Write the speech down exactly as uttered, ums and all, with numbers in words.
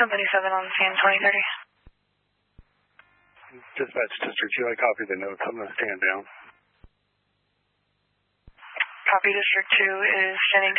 Company seven on the stand, twenty thirty. Dispatch District two, I copy the notes. I'm going to stand down. Copy District two is standing